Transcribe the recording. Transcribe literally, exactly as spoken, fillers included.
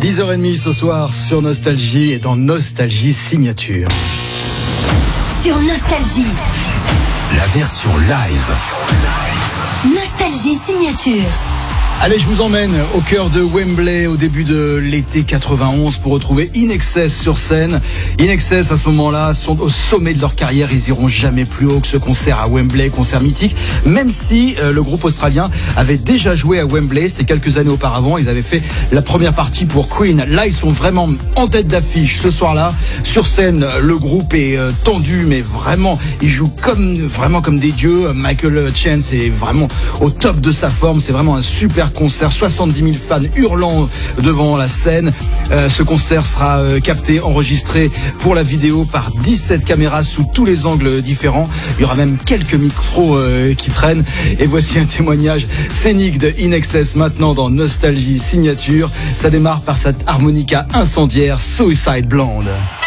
dix heures trente ce soir sur Nostalgie et dans Nostalgie Signature. Sur Nostalgie, la version live. Nostalgie Signature. Allez, je vous emmène au cœur de Wembley au début de l'été quatre-vingt-onze pour retrouver In Excess sur scène. In Excess, à ce moment-là, sont au sommet de leur carrière. Ils iront jamais plus haut que ce concert à Wembley, concert mythique. Même si euh, le groupe australien avait déjà joué à Wembley, c'était quelques années auparavant. Ils avaient fait la première partie pour Queen. Là, ils sont vraiment en tête d'affiche ce soir-là. Sur scène, le groupe est euh, tendu, mais vraiment, ils jouent comme, vraiment comme des dieux. Michael Chance est vraiment au top de sa forme. C'est vraiment un super concert, soixante-dix mille fans hurlant devant la scène. Euh, ce concert sera euh, capté, enregistré pour la vidéo par dix-sept caméras sous tous les angles différents. Il y aura même quelques micros euh, qui traînent. Et voici un témoignage scénique de In Excess maintenant dans Nostalgie Signature. Ça démarre par cette harmonica incendiaire Suicide Blonde.